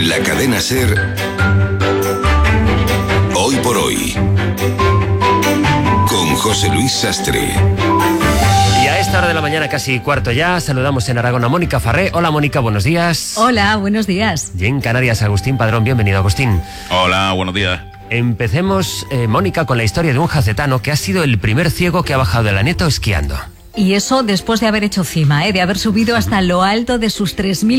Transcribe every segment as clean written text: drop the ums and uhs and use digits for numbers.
La cadena SER. Hoy por hoy. Con José Luis Sastre. Y a esta hora de la mañana, casi cuarto ya, saludamos en Aragón a Mónica Farré. Hola Mónica, buenos días. Hola, buenos días. Y en Canarias, Agustín Padrón. Bienvenido, Agustín. Hola, buenos días. Empecemos, Mónica, con la historia de un jacetano que ha sido el primer ciego que ha bajado de la Neto esquiando. Y eso después de haber hecho cima, de haber subido hasta lo alto de sus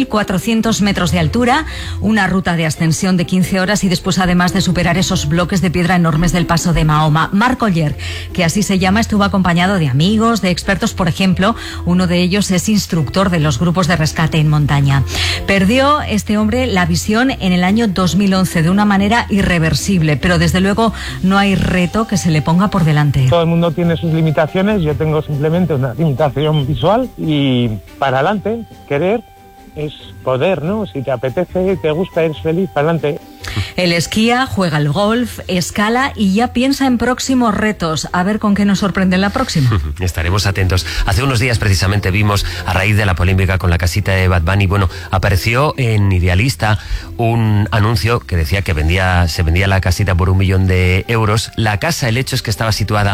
3.400 metros de altura, una ruta de ascensión de 15 horas y después además de superar esos bloques de piedra enormes del paso de Mahoma. Marc Oller, que así se llama, estuvo acompañado de amigos, de expertos, por ejemplo, uno de ellos es instructor de los grupos de rescate en montaña. Perdió este hombre la visión en el año 2011 de una manera irreversible, pero desde luego no hay reto que se le ponga por delante. Todo el mundo tiene sus limitaciones, yo tengo simplemente una limitación visual y para adelante, querer es poder, ¿no? Si te apetece, te gusta, eres feliz, para adelante. Él esquía, juega al golf, escala y ya piensa en próximos retos. A ver con qué nos sorprende en la próxima. Estaremos atentos. Hace unos días precisamente vimos, a raíz de la polémica con la casita de Bad Bunny, apareció en Idealista un anuncio que decía que se vendía la casita por 1 millón de euros. La casa, el hecho es que estaba situada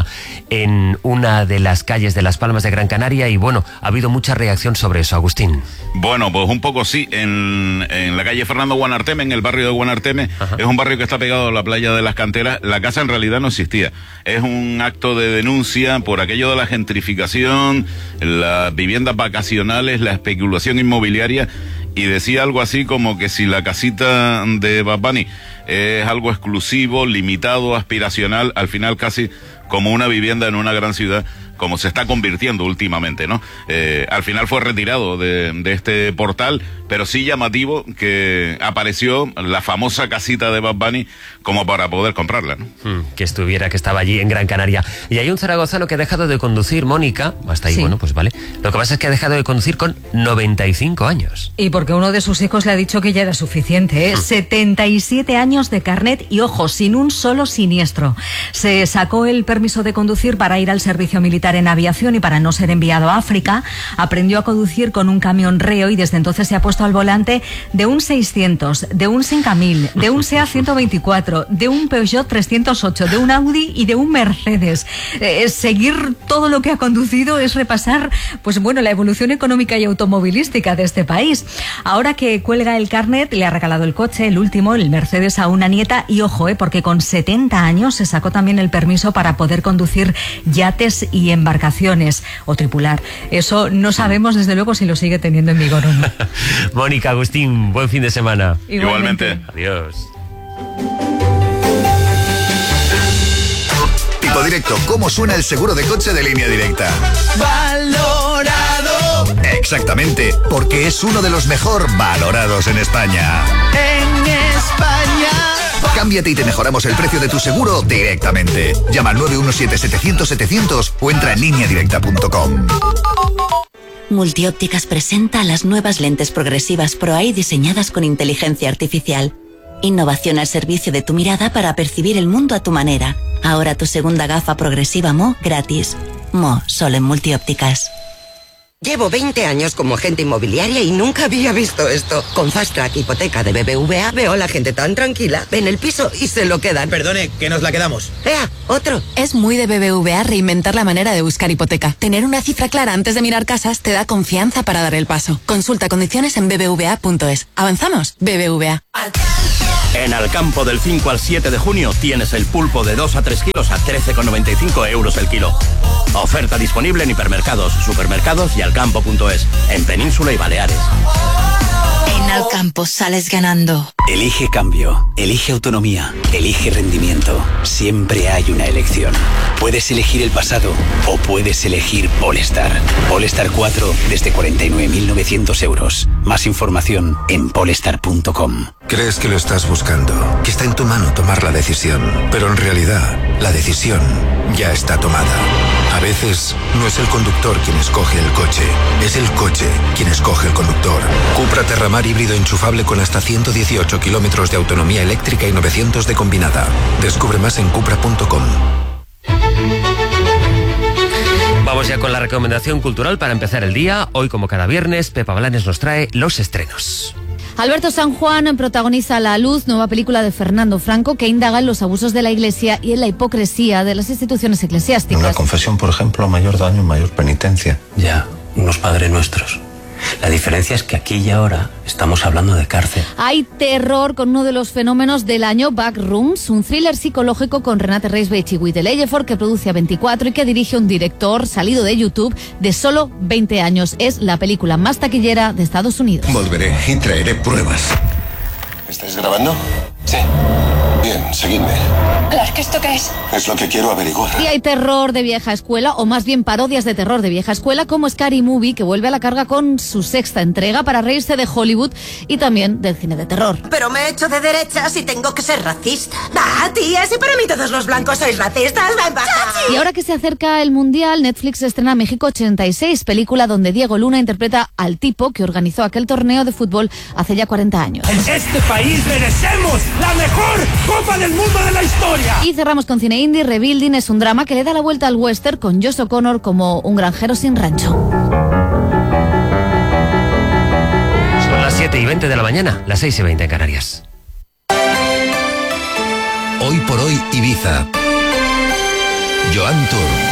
en una de las calles de Las Palmas de Gran Canaria y ha habido mucha reacción sobre eso, Agustín. Bueno, pues un poco sí, en la calle Fernando Guanarteme, en el barrio de Guanarteme. Ajá. Es un barrio que está pegado a la playa de las Canteras. La casa en realidad no existía. Es un acto de denuncia por aquello de la gentrificación, las viviendas vacacionales, la especulación inmobiliaria, y decía algo así como que si la casita de Bad Bunny es algo exclusivo, limitado, aspiracional, al final casi como una vivienda en una gran ciudad, como se está convirtiendo últimamente, ¿no? Al final fue retirado de este portal, pero sí llamativo que apareció la famosa casita de Bad Bunny como para poder comprarla, ¿no? Que estaba allí en Gran Canaria. Y hay un zaragozano que ha dejado de conducir, Mónica, hasta ahí, sí. Pues vale. Lo que pasa es que ha dejado de conducir con 95 años. Y porque uno de sus hijos le ha dicho que ya era suficiente, 77 años de carnet y, ojo, sin un solo siniestro. Se sacó el permiso de conducir para ir al servicio militar en aviación y para no ser enviado a África. Aprendió a conducir con un camión Reo y desde entonces se ha puesto al volante de un 600, de un 5000, de un SEAT 124, de un Peugeot 308, de un Audi y de un Mercedes. Seguir todo lo que ha conducido es repasar, la evolución económica y automovilística de este país. Ahora que cuelga el carnet, le ha regalado el coche, el último, el Mercedes, a una nieta y ojo, porque con 70 años se sacó también el permiso para poder conducir yates y embarcaciones o tripular. Eso no sabemos desde luego si lo sigue teniendo en vigor o no. Mónica, Agustín, buen fin de semana. Igualmente. Adiós. Tipo Directo, ¿cómo suena el seguro de coche de Línea Directa? ¡Valorado! Exactamente, porque es uno de los mejor valorados en España. En España. Cámbiate y te mejoramos el precio de tu seguro directamente. Llama al 917-700-700 o entra en lineadirecta.com. Multiópticas presenta las nuevas lentes progresivas Pro Eye diseñadas con inteligencia artificial. Innovación al servicio de tu mirada para percibir el mundo a tu manera. Ahora tu segunda gafa progresiva Mo gratis. Mo, solo en Multiópticas. Llevo 20 años como agente inmobiliaria y nunca había visto esto. Con Fast Track Hipoteca de BBVA veo a la gente tan tranquila, ven el piso y se lo quedan. Perdone, que nos la quedamos. ¡Ea! ¡Otro! Es muy de BBVA reinventar la manera de buscar hipoteca. Tener una cifra clara antes de mirar casas te da confianza para dar el paso. Consulta condiciones en bbva.es. ¿Avanzamos? BBVA. En Alcampo del 5 al 7 de junio tienes el pulpo de 2 a 3 kilos a 13,95 euros el kilo. Oferta disponible en hipermercados, supermercados y alcampo.es, en Península y Baleares. En Alcampo sales ganando. Elige cambio, elige autonomía, elige rendimiento. Siempre hay una elección. Puedes elegir el pasado o puedes elegir Polestar. Polestar 4 desde 49.900 euros. Más información en polestar.com. Crees que lo estás buscando, que está en tu mano tomar la decisión, pero en realidad la decisión ya está tomada. A veces no es el conductor quien escoge el coche, es el coche quien escoge el conductor. Cupra Terramar híbrido enchufable con hasta 118 kilómetros de autonomía eléctrica y 900 de combinada. Descubre más en cupra.com. Vamos ya con la recomendación cultural para empezar el día. Hoy, como cada viernes, Pepa Blanes nos trae los estrenos. Alberto San Juan protagoniza La Luz, nueva película de Fernando Franco que indaga en los abusos de la Iglesia y en la hipocresía de las instituciones eclesiásticas. Una confesión, por ejemplo, mayor daño, mayor penitencia. Ya, unos Padre Nuestros. La diferencia es que aquí y ahora estamos hablando de cárcel. Hay terror con uno de los fenómenos del año, Backrooms, un thriller psicológico con Renate Reisbach y Whittle Ejiofor que produce A24 y que dirige un director salido de YouTube de solo 20 años. Es la película más taquillera de Estados Unidos. Volveré y traeré pruebas. ¿Estáis grabando? Sí. Bien, seguidme. Clark, ¿esto qué es? Es lo que quiero averiguar. Y hay terror de vieja escuela, o más bien parodias de terror de vieja escuela, como Scary Movie, que vuelve a la carga con su 6ª entrega para reírse de Hollywood y también del cine de terror. Pero me he hecho de derechas y tengo que ser racista. ¡Ah, tía! Si para mí todos los blancos sois racistas, ¡ven para acá! Y ahora que se acerca el Mundial, Netflix estrena México 86, película donde Diego Luna interpreta al tipo que organizó aquel torneo de fútbol hace ya 40 años. En este país merecemos la mejor Copa del Mundo de la historia. Y cerramos con cine indie. Rebuilding es un drama que le da la vuelta al western con Josh O'Connor como un granjero sin rancho. Son las 7:20 de la mañana, las 6:20 en Canarias. Hoy por hoy Ibiza. Joan Tour.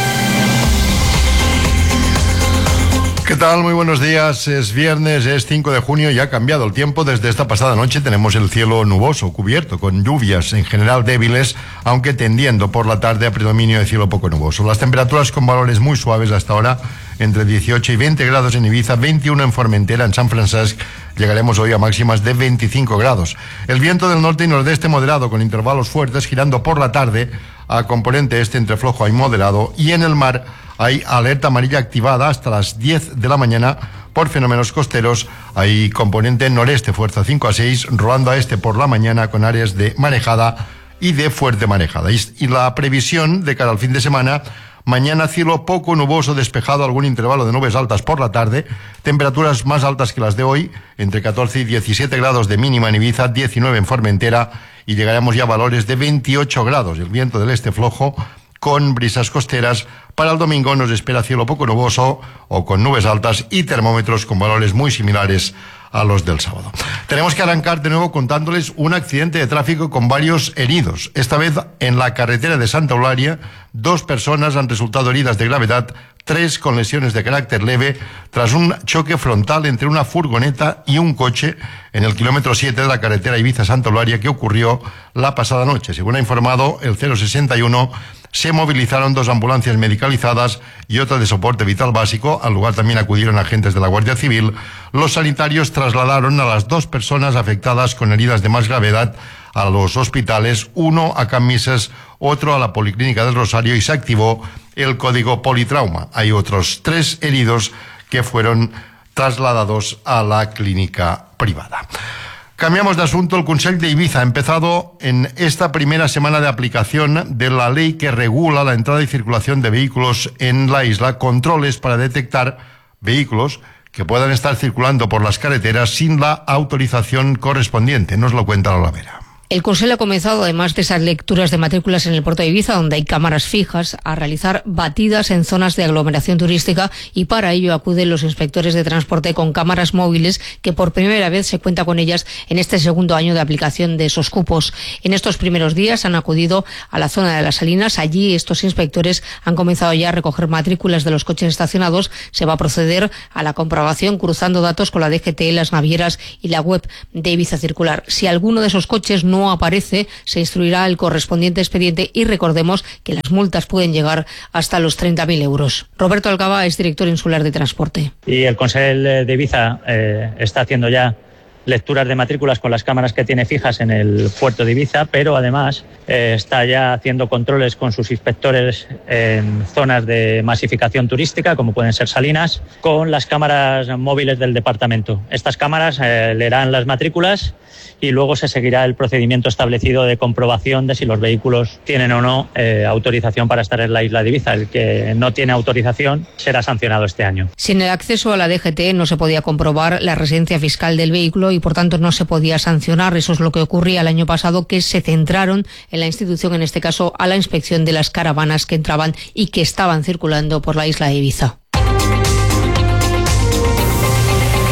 ¿Qué tal? Muy buenos días. Es viernes, es 5 de junio y ha cambiado el tiempo. Desde esta pasada noche tenemos el cielo nuboso, cubierto, con lluvias en general débiles, aunque tendiendo por la tarde a predominio de cielo poco nuboso. Las temperaturas con valores muy suaves hasta ahora, entre 18 y 20 grados en Ibiza, 21 en Formentera, en San Francisco. Llegaremos hoy a máximas de 25 grados. El viento del norte y nordeste moderado, con intervalos fuertes, girando por la tarde a componente este entre flojo y moderado, y en el mar hay alerta amarilla activada hasta las 10 de la mañana por fenómenos costeros. Hay componente noreste, fuerza 5 a 6, rolando a este por la mañana con áreas de marejada y de fuerte marejada. Y la previsión de cara al fin de semana: mañana cielo poco nuboso, despejado, algún intervalo de nubes altas por la tarde, temperaturas más altas que las de hoy, entre 14 y 17 grados de mínima en Ibiza, 19 en Formentera, y llegaremos ya a valores de 28 grados. El viento del este flojo, con brisas costeras. Para el domingo nos espera cielo poco nuboso o con nubes altas y termómetros con valores muy similares a los del sábado. Tenemos que arrancar de nuevo contándoles un accidente de tráfico con varios heridos. Esta vez en la carretera de Santa Eulalia, 2 personas han resultado heridas de gravedad, 3 con lesiones de carácter leve, tras un choque frontal entre una furgoneta y un coche en el kilómetro 7 de la carretera Ibiza-Santa Eulalia, que ocurrió la pasada noche. Según ha informado el 061, se movilizaron 2 ambulancias medicalizadas y otra de soporte vital básico. Al lugar también acudieron agentes de la Guardia Civil. Los sanitarios trasladaron a las 2 personas afectadas con heridas de más gravedad a los hospitales, uno a Can Misses, otro a la Policlínica del Rosario, y se activó el código Politrauma. Hay otros 3 heridos que fueron trasladados a la clínica privada. Cambiamos de asunto. El Consell de Ibiza ha empezado en esta primera semana de aplicación de la ley que regula la entrada y circulación de vehículos en la isla, controles para detectar vehículos que puedan estar circulando por las carreteras sin la autorización correspondiente. Nos lo cuenta Lola Vera. El Consell ha comenzado, además de esas lecturas de matrículas en el puerto de Ibiza, donde hay cámaras fijas, a realizar batidas en zonas de aglomeración turística, y para ello acuden los inspectores de transporte con cámaras móviles, que por primera vez se cuenta con ellas en este segundo año de aplicación de esos cupos. En estos primeros días han acudido a la zona de las Salinas. Allí estos inspectores han comenzado ya a recoger matrículas de los coches estacionados. Se va a proceder a la comprobación cruzando datos con la DGT, las navieras y la web de Ibiza Circular. Si alguno de esos coches no aparece, se instruirá el correspondiente expediente, y recordemos que las multas pueden llegar hasta los 30.000 euros. Roberto Alcaba es director insular de transporte. Y el Consell de Ibiza está haciendo ya lecturas de matrículas con las cámaras que tiene fijas en el puerto de Ibiza, pero además está ya haciendo controles con sus inspectores en zonas de masificación turística, como pueden ser Salinas, con las cámaras móviles del departamento. Estas cámaras leerán las matrículas y luego se seguirá el procedimiento establecido de comprobación de si los vehículos tienen o no autorización para estar en la isla de Ibiza. El que no tiene autorización será sancionado este año. Sin el acceso a la DGT no se podía comprobar la residencia fiscal del vehículo y por tanto no se podía sancionar. Eso es lo que ocurría el año pasado, que se centraron en la institución, en este caso a la inspección de las caravanas que entraban y que estaban circulando por la isla de Ibiza.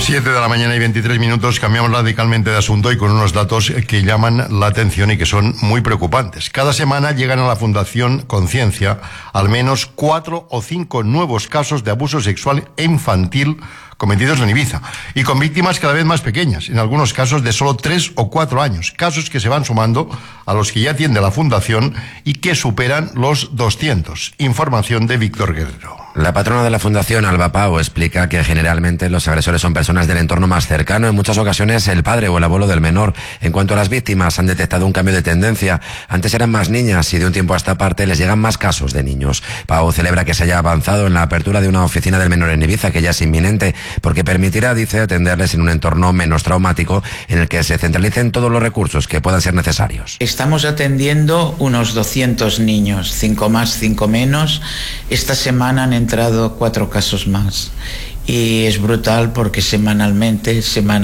7 de la mañana y 23 minutos, cambiamos radicalmente de asunto y con unos datos que llaman la atención y que son muy preocupantes. Cada semana llegan a la Fundación Conciencia al menos 4 o 5 nuevos casos de abuso sexual e infantil cometidos en Ibiza, y con víctimas cada vez más pequeñas, en algunos casos de solo 3 o 4 años, casos que se van sumando a los que ya atiende la Fundación y que superan los 200. Información de Víctor Guerrero. La patrona de la Fundación, Alba Pau, explica que generalmente los agresores son personas del entorno más cercano, en muchas ocasiones el padre o el abuelo del menor. En cuanto a las víctimas, han detectado un cambio de tendencia. Antes eran más niñas y de un tiempo a esta parte les llegan más casos de niños. Pau celebra que se haya avanzado en la apertura de una oficina del menor en Ibiza, que ya es inminente, porque permitirá, dice, atenderles en un entorno menos traumático en el que se centralicen todos los recursos que puedan ser necesarios. Estamos atendiendo unos 200 niños, 5 más, 5 menos. Esta semana han entrado 4 casos más. Y es brutal porque semanalmente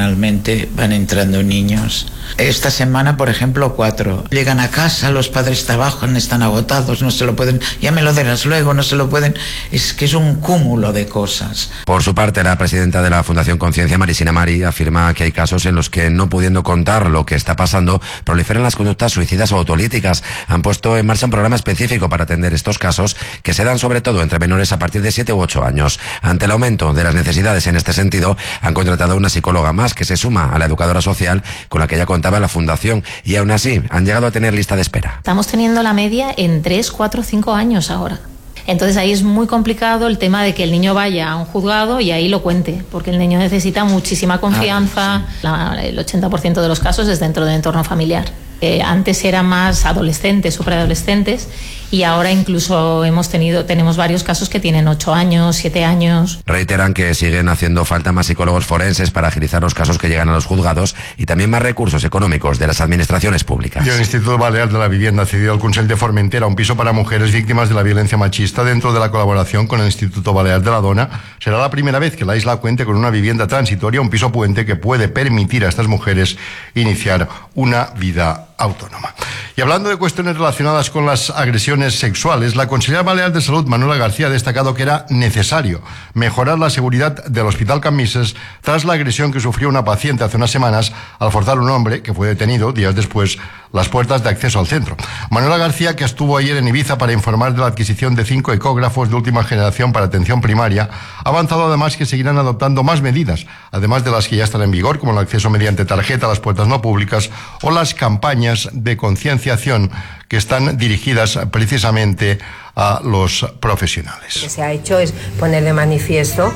van entrando niños. Esta semana, por ejemplo, 4. Llegan a casa, los padres trabajan, están agotados, no se lo pueden, ya me lo darás luego, no se lo pueden. Es que es un cúmulo de cosas. Por su parte, la presidenta de la Fundación Conciencia, Marisina Mari, afirma que hay casos en los que, no pudiendo contar lo que está pasando, proliferan las conductas suicidas o autolíticas. Han puesto en marcha un programa específico para atender estos casos, que se dan sobre todo entre menores a partir de 7 u 8 años. Ante el aumento de las necesidades en este sentido, han contratado una psicóloga más que se suma a la educadora social con la que ya contaba la Fundación, y aún así han llegado a tener lista de espera. Estamos teniendo la media en 3, 4, 5 años ahora. Entonces ahí es muy complicado el tema de que el niño vaya a un juzgado y ahí lo cuente, porque el niño necesita muchísima confianza. El 80% de los casos es dentro del entorno familiar. Antes eran más adolescentes o preadolescentes, y ahora incluso tenemos varios casos que tienen 8 años, 7 años. Reiteran que siguen haciendo falta más psicólogos forenses para agilizar los casos que llegan a los juzgados, y también más recursos económicos de las administraciones públicas. Y el Instituto Balear de la Vivienda ha cedido al Consell de Formentera un piso para mujeres víctimas de la violencia machista dentro de la colaboración con el Instituto Balear de la Dona. Será la primera vez que la isla cuente con una vivienda transitoria, un piso puente que puede permitir a estas mujeres iniciar una vida autónoma. Y hablando de cuestiones relacionadas con las agresiones sexuales, la consellera balear de Salud, Manuela García, ha destacado que era necesario mejorar la seguridad del Hospital Cambises tras la agresión que sufrió una paciente hace unas semanas al forzar a un hombre que fue detenido días después las puertas de acceso al centro. Manuela García, que estuvo ayer en Ibiza para informar de la adquisición de 5 ecógrafos de última generación para atención primaria, ha avanzado además que seguirán adoptando más medidas, además de las que ya están en vigor, como el acceso mediante tarjeta a las puertas no públicas o las campañas de concienciación que están dirigidas precisamente a los profesionales. Lo que se ha hecho es poner de manifiesto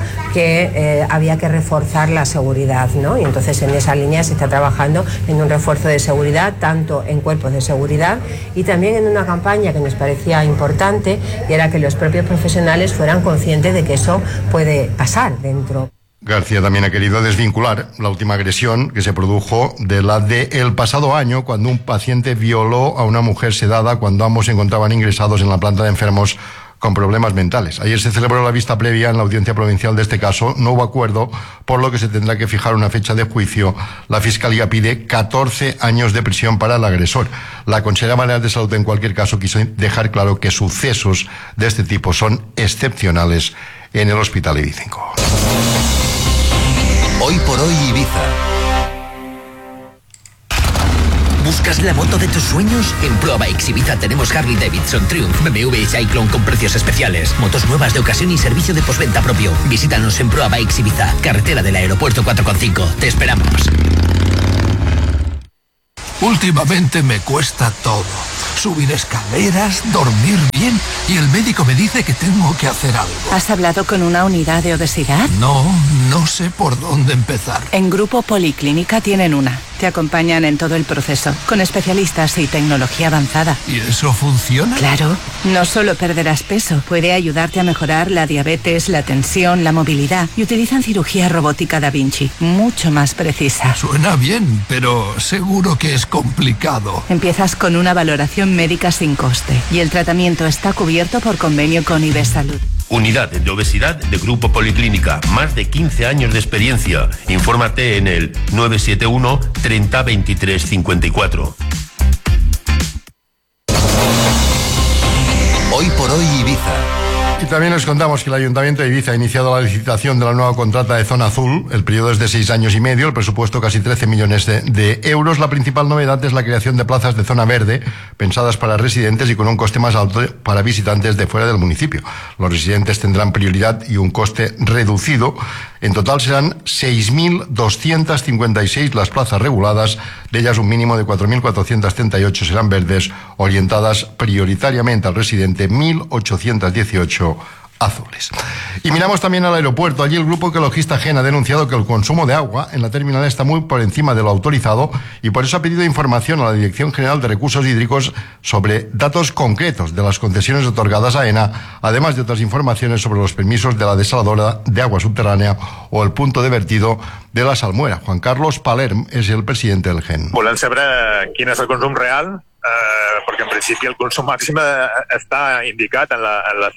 que había que reforzar la seguridad, ¿no? Y entonces en esa línea se está trabajando en un refuerzo de seguridad, tanto en cuerpos de seguridad y también en una campaña que nos parecía importante, y era que los propios profesionales fueran conscientes de que eso puede pasar dentro. García también ha querido desvincular la última agresión que se produjo de la del pasado año, cuando un paciente violó a una mujer sedada cuando ambos se encontraban ingresados en la planta de enfermos con problemas mentales. Ayer se celebró la vista previa en la audiencia provincial de este caso. No hubo acuerdo, por lo que se tendrá que fijar una fecha de juicio. La Fiscalía pide 14 años de prisión para el agresor. La consejera balear de Salud, en cualquier caso, quiso dejar claro que sucesos de este tipo son excepcionales en el Hospital Ibicenco. Hoy por hoy Ibiza. ¿Buscas la moto de tus sueños? En Proa Bikes Ibiza tenemos Harley Davidson, Triumph, BMW y Cyclone con precios especiales. Motos nuevas de ocasión y servicio de postventa propio. Visítanos en Proa Bikes Ibiza, carretera del aeropuerto 4,5. Te esperamos. Últimamente me cuesta todo. Subir escaleras, dormir bien, y el médico me dice que tengo que hacer algo. ¿Has hablado con una unidad de obesidad? No sé por dónde empezar. En Grupo Policlínica tienen una. Te acompañan en todo el proceso, con especialistas y tecnología avanzada. ¿Y eso funciona? Claro. No solo perderás peso, puede ayudarte a mejorar la diabetes, la tensión, la movilidad. Y utilizan cirugía robótica Da Vinci, mucho más precisa. Suena bien, pero seguro que es complicado. Empiezas con una valoración médica sin coste y el tratamiento está cubierto por convenio con IBES Salud. Unidad de obesidad de Grupo Policlínica. Más de 15 años de experiencia. Infórmate en el 971 30 23 54. Hoy por hoy Ibiza. Y también les contamos que el Ayuntamiento de Ibiza ha iniciado la licitación de la nueva contrata de Zona Azul. El periodo es de 6 años y medio, el presupuesto casi 13 millones de euros. La principal novedad es la creación de plazas de zona verde, pensadas para residentes y con un coste más alto para visitantes de fuera del municipio. Los residentes tendrán prioridad y un coste reducido. En total serán 6.256 las plazas reguladas, de ellas un mínimo de 4.438 serán verdes, orientadas prioritariamente al residente, 1.818 azules. Y miramos también al aeropuerto. Allí el grupo ecologista GEN ha denunciado que el consumo de agua en la terminal está muy por encima de lo autorizado y por eso ha pedido información a la Dirección General de Recursos Hídricos sobre datos concretos de las concesiones otorgadas a AENA, además de otras informaciones sobre los permisos de la desaladora de agua subterránea o el punto de vertido de la Salmuera. Juan Carlos Palerm és el president del GEN. Volem saber quin és el consum real, perquè en principi el consum màxim està indicat en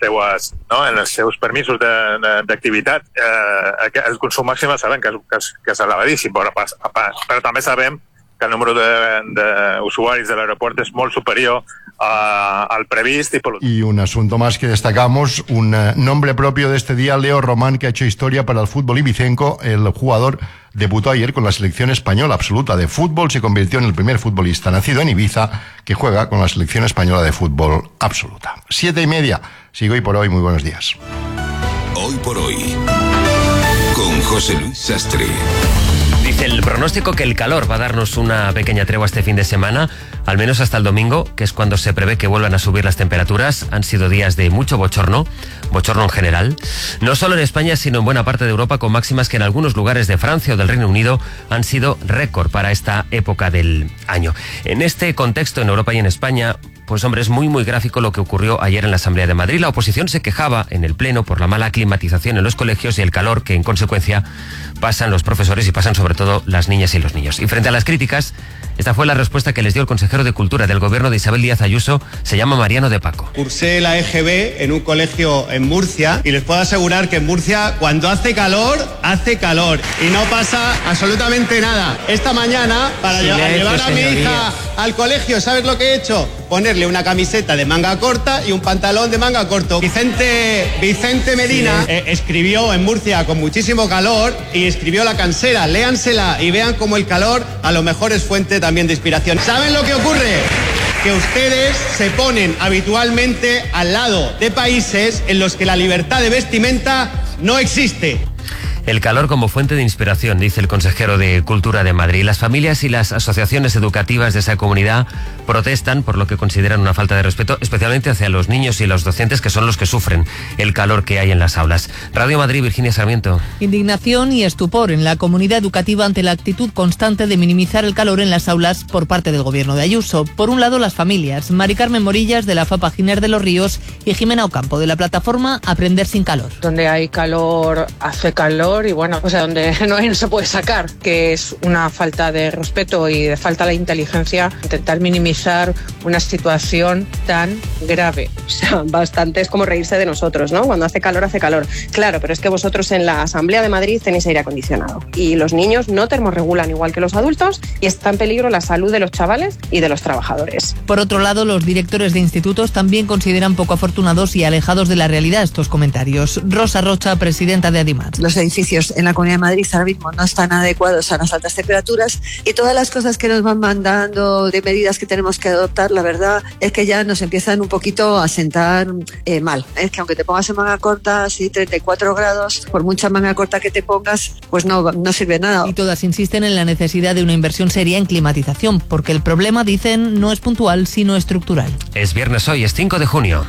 els seus permisos d'activitat. El consum màxim sabem que és elevadíssim, però també sabem que el número d'usuaris de l'aeroport és molt superior al previst. Y un asunto más que destacamos, un nombre propio de este día, Leo Román, que ha hecho historia para el fútbol ibicenco. El jugador debutó ayer con la selección española absoluta de fútbol, se convirtió en el primer futbolista nacido en Ibiza que juega con la selección española de fútbol absoluta. 7:30, sigo Hoy por Hoy, muy buenos días. Hoy por Hoy, con José Luis Sastre. Dice el pronóstico que el calor va a darnos una pequeña tregua este fin de semana, al menos hasta el domingo, que es cuando se prevé que vuelvan a subir las temperaturas. Han sido días de mucho bochorno en general, no solo en España, sino en buena parte de Europa, con máximas que en algunos lugares de Francia o del Reino Unido han sido récord para esta época del año. En este contexto, en Europa y en España, pues hombre, es muy gráfico lo que ocurrió ayer en la Asamblea de Madrid. La oposición se quejaba en el Pleno por la mala climatización en los colegios y el calor que en consecuencia pasan los profesores y pasan sobre todo las niñas y los niños. Y frente a las críticas, esta fue la respuesta que les dio el consejero de Cultura del gobierno de Isabel Díaz Ayuso, se llama Mariano de Paco. Cursé la EGB en un colegio en Murcia y les puedo asegurar que en Murcia cuando hace calor y no pasa absolutamente nada. Esta mañana, para llevar a mi hija al colegio, ¿sabes lo que he hecho? Ponerle una camiseta de manga corta y un pantalón de manga corto. Vicente Medina escribió en Murcia con muchísimo calor y escribió La Cansera. Léansela y vean cómo el calor a lo mejor es fuente también de inspiración. ¿Saben lo que ocurre? Que ustedes se ponen habitualmente al lado de países en los que la libertad de vestimenta no existe. El calor como fuente de inspiración, dice el consejero de Cultura de Madrid. Las familias y las asociaciones educativas de esa comunidad protestan por lo que consideran una falta de respeto, especialmente hacia los niños y los docentes, que son los que sufren el calor que hay en las aulas. Radio Madrid, Virginia Sarmiento. Indignación y estupor en la comunidad educativa ante la actitud constante de minimizar el calor en las aulas por parte del gobierno de Ayuso. Por un lado, las familias. Mari Carmen Morillas, de la FAPA Giner de los Ríos, y Jimena Ocampo, de la plataforma Aprender sin Calor. Donde hay calor, hace calor y bueno, o sea, donde no se puede sacar, que es una falta de respeto y de falta de inteligencia intentar minimizar una situación tan grave. O sea, bastante es como reírse de nosotros, ¿no? Cuando hace calor, hace calor. Claro, pero es que vosotros en la Asamblea de Madrid tenéis aire acondicionado y los niños no termorregulan igual que los adultos y está en peligro la salud de los chavales y de los trabajadores. Por otro lado, los directores de institutos también consideran poco afortunados y alejados de la realidad estos comentarios. Rosa Rocha, presidenta de Adimat. Los edificios en la Comunidad de Madrid ahora mismo no están adecuados a las altas temperaturas y todas las cosas que nos van mandando de medidas que tenemos que adoptar, la verdad es que ya nos empiezan un poquito a sentar mal. Es que aunque te pongas en manga corta, así 34 grados, por mucha manga corta que te pongas, pues no sirve nada. Y todas insisten en la necesidad de una inversión seria en climatización, porque el problema, dicen, no es puntual, sino estructural. Es viernes hoy, es 5 de junio.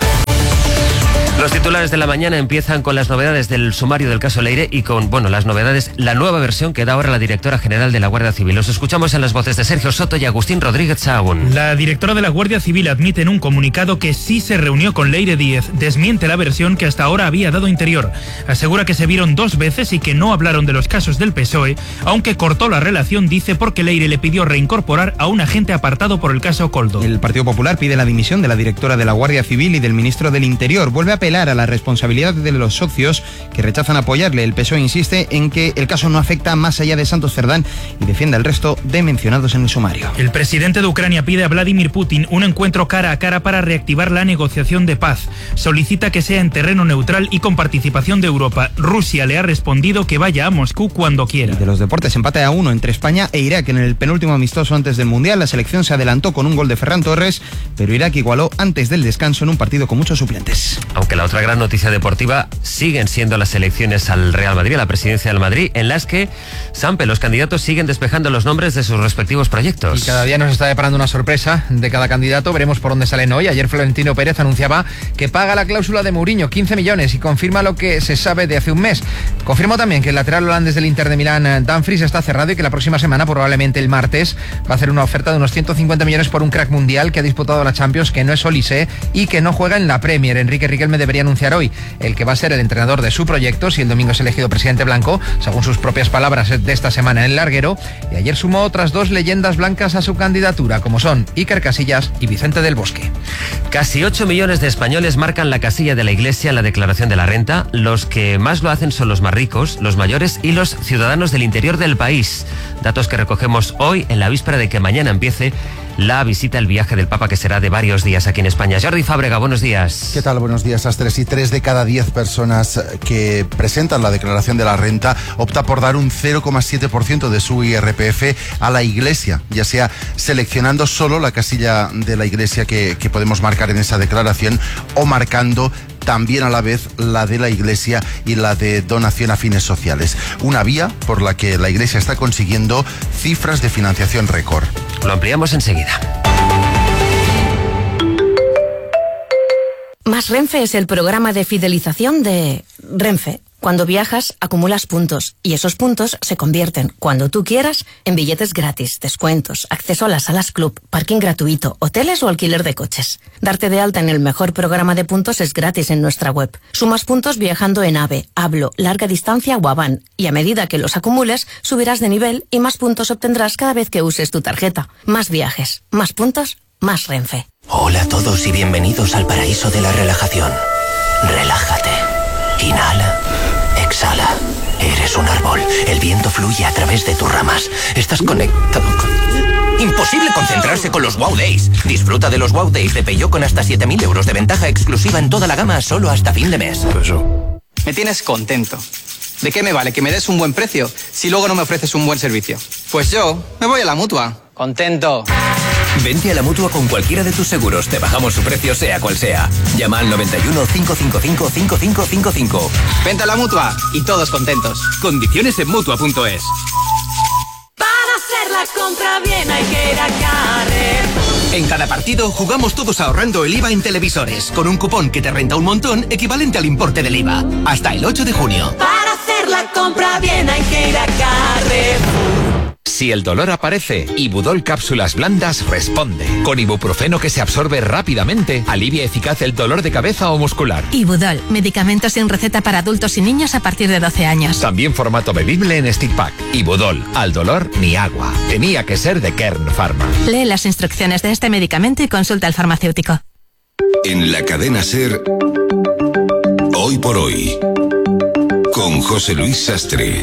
Los titulares de la mañana empiezan con las novedades del sumario del caso Leire y con, las novedades, la nueva versión que da ahora la directora general de la Guardia Civil. Los escuchamos en las voces de Sergio Soto y Agustín Rodríguez Sahagún. La directora de la Guardia Civil admite en un comunicado que sí se reunió con Leire Díez. Desmiente la versión que hasta ahora había dado Interior. Asegura que se vieron 2 veces y que no hablaron de los casos del PSOE, aunque cortó la relación, dice, porque Leire le pidió reincorporar a un agente apartado por el caso Koldo. El Partido Popular pide la dimisión de la directora de la Guardia Civil y del ministro del Interior. Vuelve a pedir apelar a la responsabilidad de los socios que rechazan apoyarle. El PSOE insiste en que el caso no afecta más allá de Santos Cerdán y defiende al resto de mencionados en el sumario. El presidente de Ucrania pide a Vladimir Putin un encuentro cara a cara para reactivar la negociación de paz. Solicita que sea en terreno neutral y con participación de Europa. Rusia le ha respondido que vaya a Moscú cuando quiera. De los deportes, empate a 1 entre España e Irak en el penúltimo amistoso antes del Mundial. La selección se adelantó con un gol de Ferran Torres, pero Irak igualó antes del descanso en un partido con muchos suplentes. Aunque la otra gran noticia deportiva siguen siendo las elecciones al Real Madrid, a la presidencia del Madrid, en las que, Sampe, los candidatos siguen despejando los nombres de sus respectivos proyectos. Y cada día nos está deparando una sorpresa de cada candidato. Veremos por dónde salen hoy. Ayer Florentino Pérez anunciaba que paga la cláusula de Mourinho, 15 millones, y confirma lo que se sabe de hace un mes. Confirmó también que el lateral holandés del Inter de Milán, Dumfries, está cerrado y que la próxima semana, probablemente el martes, va a hacer una oferta de unos 150 millones por un crack mundial que ha disputado la Champions, que no es Olise y que no juega en la Premier. Enrique Riquelme debería anunciar hoy el que va a ser el entrenador de su proyecto si el domingo es elegido presidente blanco, según sus propias palabras de esta semana en el larguero. Y ayer sumó otras dos leyendas blancas a su candidatura, como son Iker Casillas y Vicente del Bosque. Casi 8 millones de españoles marcan la casilla de la Iglesia en la declaración de la renta. Los que más lo hacen son los más ricos, los mayores y los ciudadanos del interior del país. Datos que recogemos hoy en la víspera de que mañana empiece la visita, el viaje del Papa, que será de varios días aquí en España. Jordi Fábrega, buenos días. ¿Qué tal? Buenos días, Astres. Y 3 de cada 10 personas que presentan la declaración de la renta opta por dar un 0,7% de su IRPF a la Iglesia, ya sea seleccionando solo la casilla de la Iglesia que podemos marcar en esa declaración o marcando también a la vez la de la Iglesia y la de donación a fines sociales. Una vía por la que la Iglesia está consiguiendo cifras de financiación récord. Lo ampliamos enseguida. Más Renfe es el programa de fidelización de Renfe. Cuando viajas, acumulas puntos y esos puntos se convierten, cuando tú quieras, en billetes gratis, descuentos, acceso a las salas club, parking gratuito, hoteles o alquiler de coches. Darte de alta en el mejor programa de puntos es gratis en nuestra web. Sumas puntos viajando en AVE, Hablo, Larga Distancia o Avan, y a medida que los acumules, subirás de nivel y más puntos obtendrás cada vez que uses tu tarjeta. Más viajes, más puntos, más Renfe. Hola a todos y bienvenidos al paraíso de la relajación. Relájate. Inhala. Exhala. Eres un árbol. El viento fluye a través de tus ramas. Estás conectado con... Imposible concentrarse con los Wow Days. Disfruta de los Wow Days de Peugeot con hasta 7.000 euros de ventaja exclusiva en toda la gama solo hasta fin de mes. Me tienes contento. ¿De qué me vale que me des un buen precio si luego no me ofreces un buen servicio? Pues yo me voy a la Mutua. Contento. Vente a la Mutua con cualquiera de tus seguros. Te bajamos su precio sea cual sea. Llama al 91 555 5555. Vente a la Mutua y todos contentos. Condiciones en Mutua.es. Para hacer la compra bien hay que ir a Carrefour. En cada partido jugamos todos ahorrando el IVA en televisores, con un cupón que te renta un montón equivalente al importe del IVA. Hasta el 8 de junio. Para hacer la compra bien hay que ir a Carrefour. Si el dolor aparece, Ibudol Cápsulas Blandas responde. Con ibuprofeno que se absorbe rápidamente, alivia eficaz el dolor de cabeza o muscular. Ibudol, medicamento sin receta para adultos y niños a partir de 12 años. También formato bebible en stick pack. Ibudol, al dolor ni agua. Tenía que ser de Kern Pharma. Lee las instrucciones de este medicamento y consulta al farmacéutico. En la cadena SER, Hoy por Hoy, con José Luis Sastre.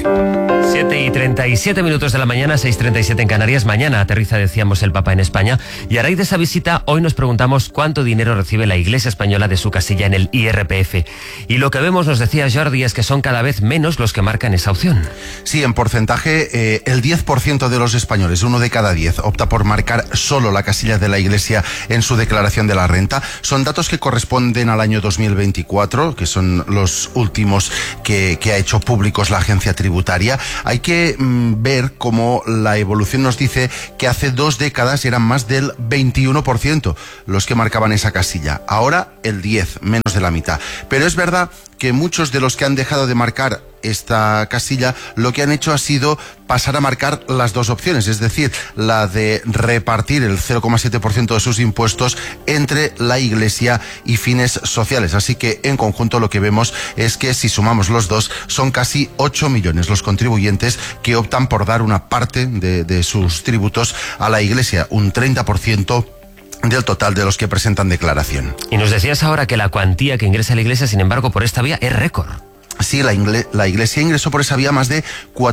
7:37 de la mañana, 6:37 en Canarias. Mañana aterriza, decíamos, el Papa en España. Y a raíz de esa visita, hoy nos preguntamos cuánto dinero recibe la Iglesia española de su casilla en el IRPF. Y lo que vemos, nos decía Jordi, es que son cada vez menos los que marcan esa opción. Sí, en porcentaje, el 10% de los españoles, 1 de cada 10, opta por marcar solo la casilla de la Iglesia en su declaración de la renta. Son datos que corresponden al año 2024, que son los últimos que ha hecho públicos la agencia tributaria. Hay que ver cómo la evolución nos dice que hace 2 décadas eran más del 21% los que marcaban esa casilla. Ahora el 10%, menos de la mitad. Pero es verdad que muchos de los que han dejado de marcar esta casilla lo que han hecho ha sido pasar a marcar las dos opciones, es decir, la de repartir el 0,7% de sus impuestos entre la Iglesia y fines sociales. Así que en conjunto lo que vemos es que si sumamos los dos son casi 8 millones los contribuyentes que optan por dar una parte de sus tributos a la Iglesia, un 30% del total de los que presentan declaración. Y nos decías ahora que la cuantía que ingresa a la Iglesia, sin embargo, por esta vía es récord. Sí, la Iglesia ingresó por esa vía más de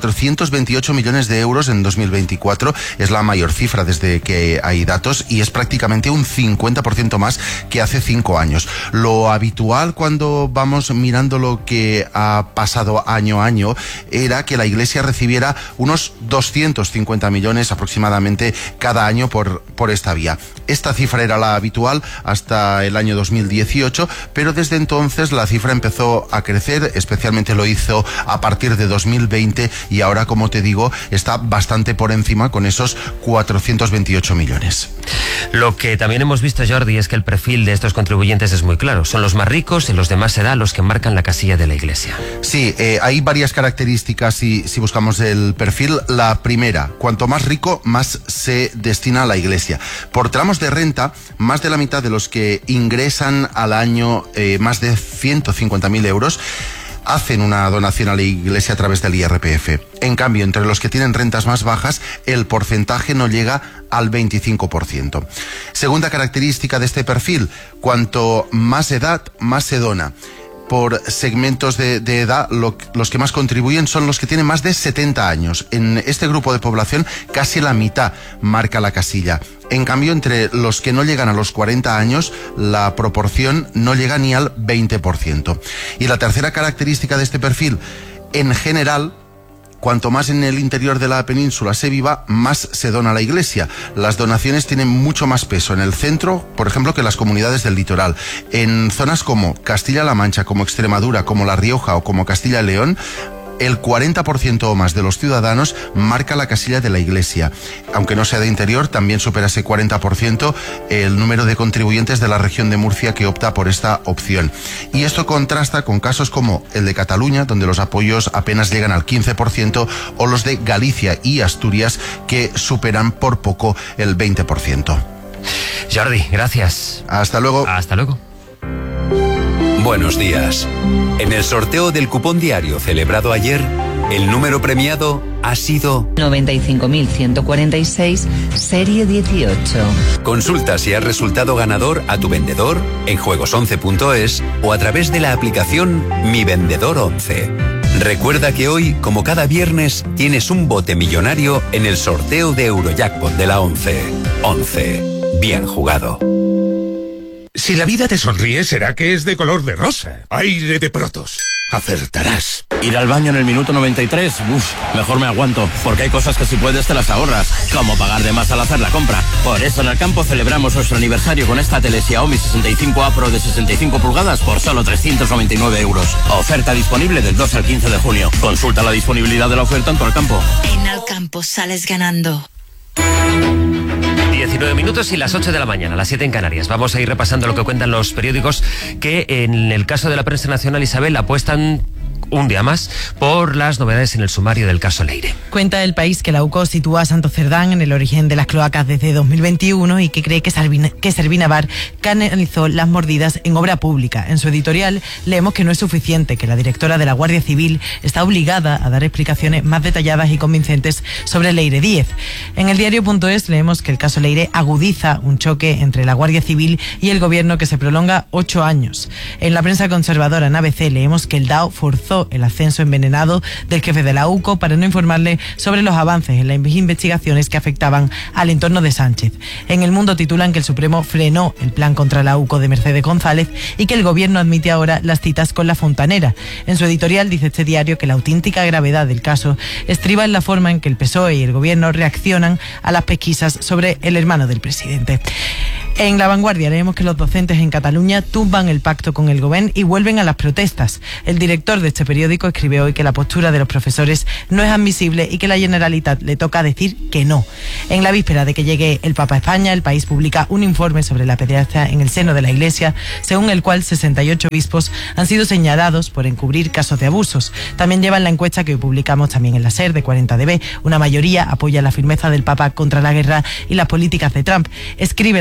428 millones de euros en 2024. Es la mayor cifra desde que hay datos y es prácticamente un 50% más que hace 5 años. Lo habitual cuando vamos mirando lo que ha pasado año a año era que la Iglesia recibiera unos 250 millones aproximadamente cada año por esta vía. Esta cifra era la habitual hasta el año 2018, pero desde entonces la cifra empezó a crecer, especialmente lo hizo a partir de 2020 y ahora, como te digo, está bastante por encima con esos 428 millones. Lo que también hemos visto, Jordi, es que el perfil de estos contribuyentes es muy claro. Son los más ricos y los de más edad los que marcan la casilla de la Iglesia. Sí, hay varias características si buscamos el perfil. La primera, cuanto más rico, más se destina a la Iglesia. Por tramos de renta, más de la mitad de los que ingresan al año más de 150.000 euros hacen una donación a la Iglesia a través del IRPF. En cambio, entre los que tienen rentas más bajas, el porcentaje no llega al 25%. Segunda característica de este perfil, cuanto más edad, más se dona. Por segmentos de edad, los que más contribuyen son los que tienen más de 70 años. En este grupo de población, casi la mitad marca la casilla. En cambio, entre los que no llegan a los 40 años, la proporción no llega ni al 20%. Y la tercera característica de este perfil, en general, cuanto más en el interior de la península se viva, más se dona a la Iglesia. Las donaciones tienen mucho más peso en el centro, por ejemplo, que en las comunidades del litoral. En zonas como Castilla-La Mancha, como Extremadura, como La Rioja o como Castilla y León, el 40% o más de los ciudadanos marca la casilla de la Iglesia. Aunque no sea de interior, también supera ese 40% el número de contribuyentes de la región de Murcia que opta por esta opción. Y esto contrasta con casos como el de Cataluña, donde los apoyos apenas llegan al 15%, o los de Galicia y Asturias, que superan por poco el 20%. Jordi, gracias. Hasta luego. Hasta luego. Buenos días. En el sorteo del cupón diario celebrado ayer, el número premiado ha sido 95.146, serie 18. Consulta si has resultado ganador a tu vendedor en juegos11.es o a través de la aplicación Mi Vendedor 11. Recuerda que hoy, como cada viernes, tienes un bote millonario en el sorteo de Eurojackpot de la 11. 11. Bien jugado. Si la vida te sonríe, será que es de color de rosa. Aire de Protos. Acertarás. Ir al baño en el minuto 93, mejor me aguanto, porque hay cosas que si puedes te las ahorras, como pagar de más al hacer la compra. Por eso en Alcampo celebramos nuestro aniversario con esta tele Xiaomi 65A Pro de 65 pulgadas por solo 399 euros. Oferta disponible del 2 al 15 de junio. Consulta la disponibilidad de la oferta en tu Alcampo. En Alcampo sales ganando. 19 minutos y las 8 de la mañana, las 7 en Canarias. Vamos a ir repasando lo que cuentan los periódicos, que en el caso de la prensa nacional, Isabel, apuestan un día más por las novedades en el sumario del caso Leire. Cuenta El País que la UCO sitúa a Santo Cerdán en el origen de las cloacas desde 2021 y que cree que Servina Bar canalizó las mordidas en obra pública. En su editorial leemos que no es suficiente, que la directora de la Guardia Civil está obligada a dar explicaciones más detalladas y convincentes sobre Leire Díez. En el diario.es leemos que el caso Leire agudiza un choque entre la Guardia Civil y el gobierno que se prolonga 8 años. En la prensa conservadora en ABC leemos que el DAO forzó el ascenso envenenado del jefe de la UCO para no informarle sobre los avances en las investigaciones que afectaban al entorno de Sánchez. En El Mundo titulan que el Supremo frenó el plan contra la UCO de Mercedes González y que el gobierno admite ahora las citas con la fontanera. En su editorial dice este diario que la auténtica gravedad del caso estriba en la forma en que el PSOE y el gobierno reaccionan a las pesquisas sobre el hermano del presidente. En La Vanguardia leemos que los docentes en Cataluña tumban el pacto con el Gobierno y vuelven a las protestas. El director de este periódico escribe hoy que la postura de los profesores no es admisible y que la Generalitat le toca decir que no. En la víspera de que llegue el Papa a España, El País publica un informe sobre la pederastia en el seno de la Iglesia, según el cual 68 obispos han sido señalados por encubrir casos de abusos. También llevan la encuesta que hoy publicamos también en la SER de 40DB. Una mayoría apoya la firmeza del Papa contra la guerra y las políticas de Trump. Escribe la directora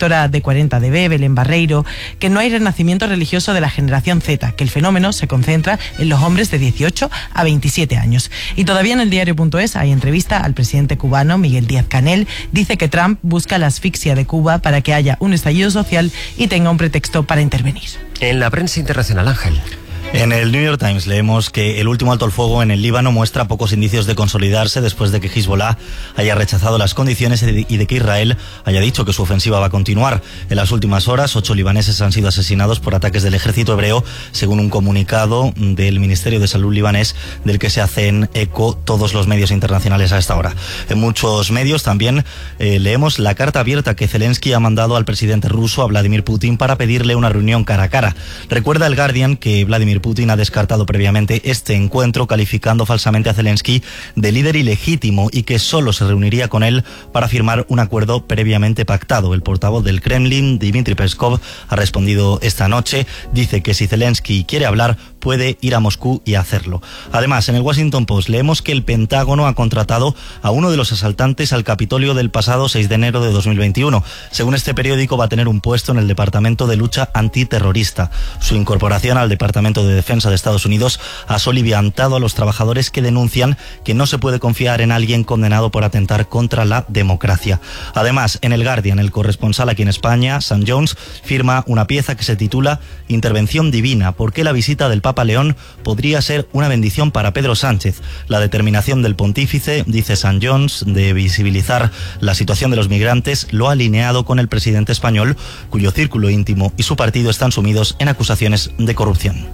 directora de 40dB, Belén Barreiro, que no hay renacimiento religioso de la generación Z, que el fenómeno se concentra en los hombres de 18 a 27 años. Y todavía en el diario.es hay entrevista al presidente cubano, Miguel Díaz-Canel. Dice que Trump busca la asfixia de Cuba para que haya un estallido social y tenga un pretexto para intervenir. En la prensa internacional, Ángel. En el New York Times leemos que el último alto el fuego en el Líbano muestra pocos indicios de consolidarse después de que Hezbollah haya rechazado las condiciones y de que Israel haya dicho que su ofensiva va a continuar. En las últimas horas, 8 libaneses han sido asesinados por ataques del ejército hebreo, según un comunicado del Ministerio de Salud libanés, del que se hacen eco todos los medios internacionales a esta hora. En muchos medios también leemos la carta abierta que Zelensky ha mandado al presidente ruso, a Vladimir Putin, para pedirle una reunión cara a cara. Recuerda el Guardian que Vladimir Putin ha descartado previamente este encuentro, calificando falsamente a Zelensky de líder ilegítimo y que solo se reuniría con él para firmar un acuerdo previamente pactado. El portavoz del Kremlin, Dmitry Peskov, ha respondido esta noche. Dice que si Zelensky quiere hablar, puede ir a Moscú y hacerlo. Además, en el Washington Post leemos que el Pentágono ha contratado a uno de los asaltantes al Capitolio del pasado 6 de enero de 2021. Según este periódico, va a tener un puesto en el Departamento de Lucha Antiterrorista. Su incorporación al Departamento de Defensa de Estados Unidos ha soliviantado a los trabajadores que denuncian que no se puede confiar en alguien condenado por atentar contra la democracia. Además, en el Guardian, el corresponsal aquí en España, Sam Jones, firma una pieza que se titula Intervención Divina, ¿por qué la visita del Papa León podría ser una bendición para Pedro Sánchez? La determinación del pontífice, dice Sam Jones, de visibilizar la situación de los migrantes lo ha alineado con el presidente español, cuyo círculo íntimo y su partido están sumidos en acusaciones de corrupción.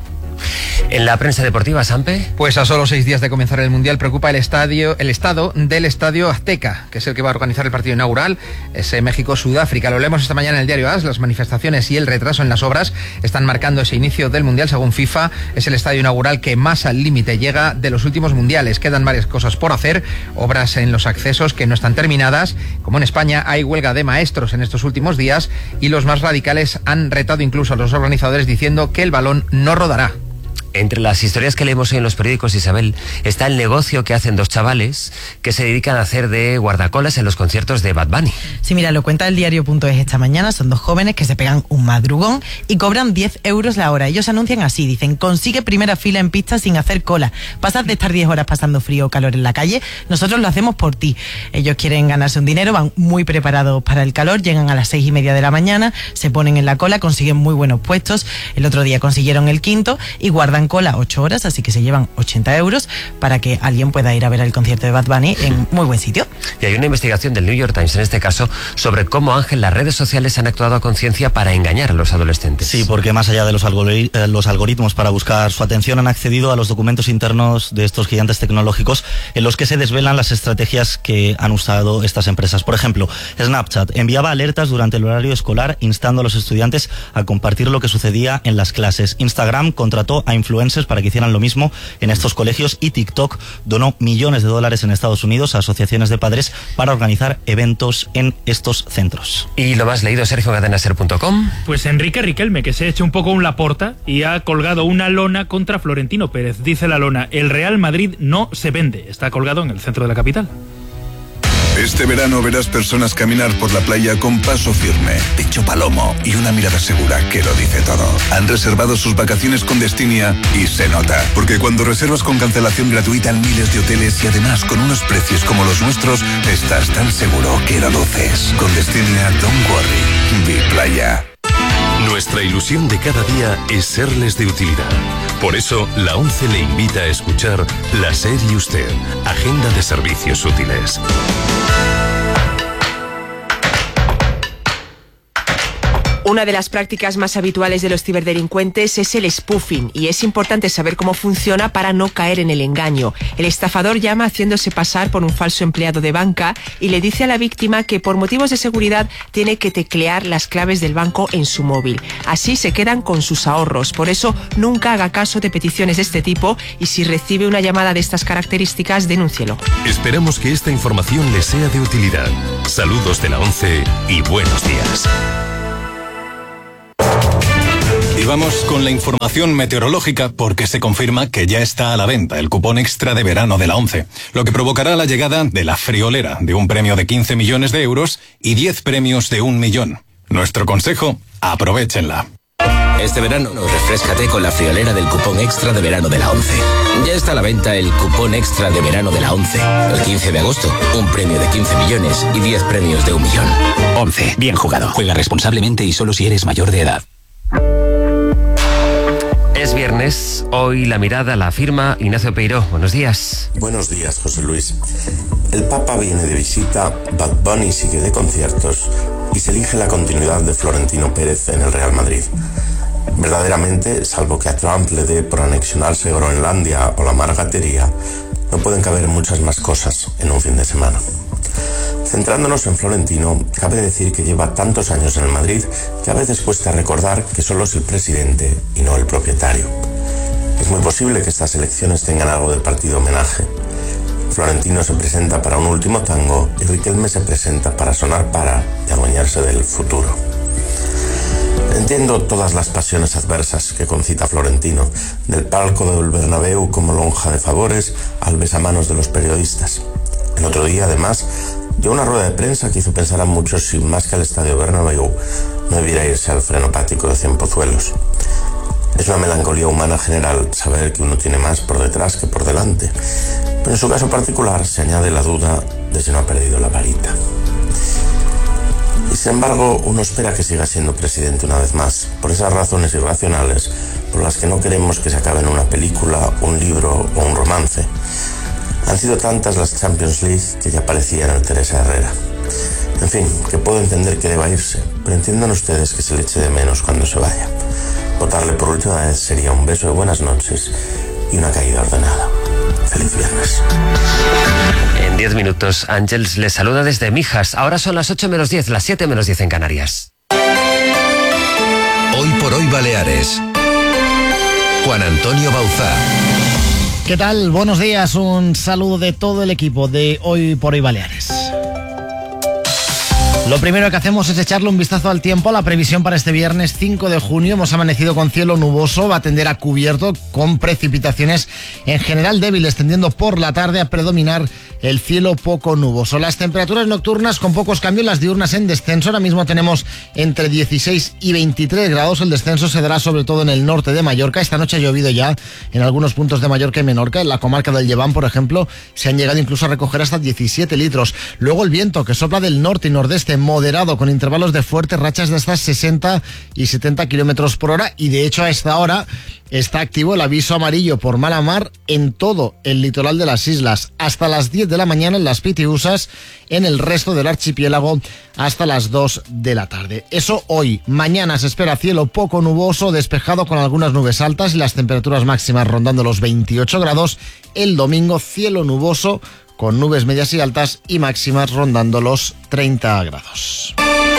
En la prensa deportiva, Sampe. Pues a solo 6 días de comenzar el Mundial preocupa el estado del Estadio Azteca, que es el que va a organizar el partido inaugural, ese México-Sudáfrica. Lo leemos esta mañana en el diario AS. Las manifestaciones y el retraso en las obras están marcando ese inicio del Mundial. Según FIFA, es el estadio inaugural que más al límite llega de los últimos mundiales. Quedan varias cosas por hacer, obras en los accesos que no están terminadas. Como en España, hay huelga de maestros en estos últimos días y los más radicales han retado incluso a los organizadores diciendo que el balón no rodará. Entre las historias que leemos hoy en los periódicos, Isabel, está el negocio que hacen 2 chavales que se dedican a hacer de guardacolas en los conciertos de Bad Bunny. Sí, mira, lo cuenta el diario.es esta mañana. Son 2 jóvenes que se pegan un madrugón y cobran 10 euros la hora. Ellos anuncian así, dicen: consigue primera fila en pista sin hacer cola. Pasas de estar 10 horas pasando frío o calor en la calle, nosotros lo hacemos por ti. Ellos quieren ganarse un dinero, van muy preparados para el calor, llegan a las 6:30 de la mañana, se ponen en la cola, consiguen muy buenos puestos. El otro día consiguieron el quinto y guardan cola 8 horas, así que se llevan 80 euros para que alguien pueda ir a ver el concierto de Bad Bunny en muy buen sitio. Y hay una investigación del New York Times, en este caso, sobre cómo, Ángel, las redes sociales han actuado a conciencia para engañar a los adolescentes. Sí, porque más allá de los algoritmos para buscar su atención, han accedido a los documentos internos de estos gigantes tecnológicos en los que se desvelan las estrategias que han usado estas empresas. Por ejemplo, Snapchat enviaba alertas durante el horario escolar instando a los estudiantes a compartir lo que sucedía en las clases. Instagram contrató a influencers para que hicieran lo mismo en estos colegios y TikTok donó millones de dólares en Estados Unidos a asociaciones de padres para organizar eventos en estos centros. ¿Y lo más leído, Sergio, cadenaser.com? Pues Enrique Riquelme, que se ha hecho un poco un Laporta y ha colgado una lona contra Florentino Pérez. Dice la lona: el Real Madrid no se vende. Está colgado en el centro de la capital. Este verano verás personas caminar por la playa con paso firme, pecho palomo y una mirada segura que lo dice todo. Han reservado sus vacaciones con Destinia y se nota, porque cuando reservas con cancelación gratuita en miles de hoteles y además con unos precios como los nuestros, estás tan seguro que lo luces. Con Destinia, don't worry, vi playa. Nuestra ilusión de cada día es serles de utilidad. Por eso, la ONCE le invita a escuchar La SER y Usted, Agenda de Servicios Útiles. Una de las prácticas más habituales de los ciberdelincuentes es el spoofing, y es importante saber cómo funciona para no caer en el engaño. El estafador llama haciéndose pasar por un falso empleado de banca y le dice a la víctima que por motivos de seguridad tiene que teclear las claves del banco en su móvil. Así se quedan con sus ahorros. Por eso nunca haga caso de peticiones de este tipo y si recibe una llamada de estas características, denúncielo. Esperamos que esta información le sea de utilidad. Saludos de la ONCE y buenos días. Y vamos con la información meteorológica porque se confirma que ya está a la venta el cupón extra de verano de la ONCE, lo que provocará la llegada de la friolera de un premio de 15 millones de euros y 10 premios de 1 millón. Nuestro consejo, aprovéchenla. Este verano, refréscate con la friolera del cupón extra de verano de la 11. Ya está a la venta el cupón extra de verano de la 11. El 15 de agosto, un premio de 15 millones y 10 premios de 1 millón. 11. Bien jugado. Juega responsablemente y solo si eres mayor de edad. Es viernes, hoy la mirada la firma Ignacio Peiró. Buenos días. Buenos días, José Luis. El Papa viene de visita, Bad Bunny sigue de conciertos y se elige la continuidad de Florentino Pérez en el Real Madrid. Verdaderamente, salvo que a Trump le dé por anexionarse Groenlandia o la Mar Gatería, no pueden caber muchas más cosas en un fin de semana. Centrándonos en Florentino, cabe decir que lleva tantos años en el Madrid que a veces cuesta recordar que solo es el presidente y no el propietario. Es muy posible que estas elecciones tengan algo del partido homenaje. Florentino se presenta para un último tango y Riquelme se presenta para sonar para y adueñarse del futuro. Entiendo todas las pasiones adversas que concita Florentino, del palco del Bernabéu como lonja de favores al besamanos de los periodistas. El otro día, además, dio una rueda de prensa que hizo pensar a muchos si más que al estadio Bernabéu no debiera irse al frenopático de Cienpozuelos. Es una melancolía humana general saber que uno tiene más por detrás que por delante, pero en su caso particular se añade la duda de si no ha perdido la varita. Y sin embargo, uno espera que siga siendo presidente una vez más, por esas razones irracionales por las que no queremos que se acabe en una película, un libro o un romance. Han sido tantas las Champions League que ya parecían el Teresa Herrera. En fin, que puedo entender que deba irse, pero entiendan ustedes que se le eche de menos cuando se vaya. Votarle por última vez sería un beso de buenas noches y una caída ordenada. Feliz viernes. En 10 minutos, Ángels les saluda desde Mijas. Ahora son las 8 menos 10, las 7 menos 10 en Canarias. Hoy por hoy Baleares. Juan Antonio Bauzá. ¿Qué tal? Buenos días, un saludo de todo el equipo de Hoy por Hoy Baleares. Lo primero que hacemos es echarle un vistazo al tiempo, a la previsión para este viernes 5 de junio. Hemos amanecido con cielo nuboso, va a tender a cubierto, con precipitaciones en general débiles, tendiendo por la tarde a predominar el cielo poco nuboso. Las temperaturas nocturnas con pocos cambios, las diurnas en descenso. Ahora mismo tenemos entre 16 y 23 grados. El descenso se dará sobre todo en el norte de Mallorca. Esta noche ha llovido ya en algunos puntos de Mallorca y Menorca. En la comarca del Llevant, por ejemplo, se han llegado incluso a recoger hasta 17 litros. Luego el viento que sopla del norte y nordeste moderado, con intervalos de fuertes rachas de hasta 60 y 70 kilómetros por hora. Y de hecho a esta hora está activo el aviso amarillo por mala mar en todo el litoral de las islas. Hasta las 10 de la mañana en las Pitiusas, en el resto del archipiélago hasta las 2 de la tarde. Eso hoy. Mañana se espera cielo poco nuboso, despejado con algunas nubes altas y las temperaturas máximas rondando los 28 grados. El domingo cielo nuboso con nubes medias y altas y máximas rondando los 30 grados.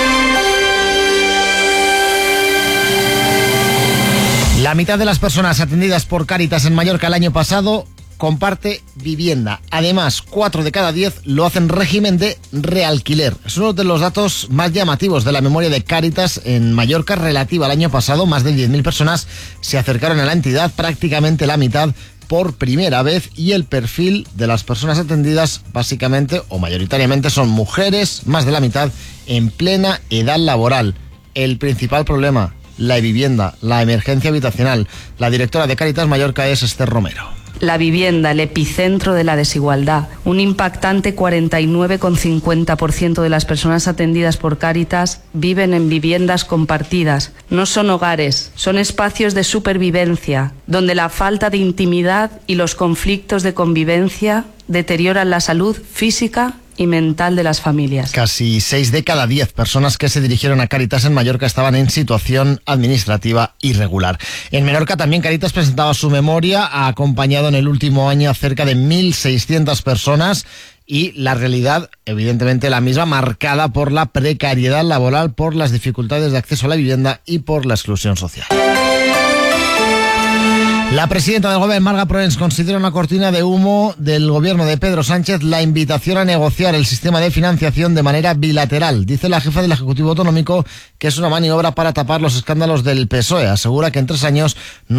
La mitad de las personas atendidas por Cáritas en Mallorca el año pasado comparte vivienda. Además, 4 de cada 10 lo hacen régimen de realquiler. Es uno de los datos más llamativos de la memoria de Cáritas en Mallorca relativa al año pasado. Más de 10.000 personas se acercaron a la entidad, prácticamente la mitad por primera vez, y el perfil de las personas atendidas básicamente o mayoritariamente son mujeres, más de la mitad en plena edad laboral. El principal problema, la vivienda, la emergencia habitacional. La directora de Cáritas Mallorca es Esther Romero. La vivienda, el epicentro de la desigualdad. Un impactante 49,50% de las personas atendidas por Cáritas viven en viviendas compartidas. No son hogares, son espacios de supervivencia, donde la falta de intimidad y los conflictos de convivencia deterioran la salud física y mental de las familias. Casi 6 de cada 10 personas que se dirigieron a Cáritas en Mallorca estaban en situación administrativa irregular. En Menorca también Cáritas presentaba su memoria, ha acompañado en el último año a cerca de 1.600 personas y la realidad, evidentemente la misma, marcada por la precariedad laboral, por las dificultades de acceso a la vivienda y por la exclusión social. La presidenta del Gobierno, Marga Proens, considera una cortina de humo del gobierno de Pedro Sánchez la invitación a negociar el sistema de financiación de manera bilateral. Dice la jefa del Ejecutivo Autonómico que es una maniobra para tapar los escándalos del PSOE. Asegura que en 3 años no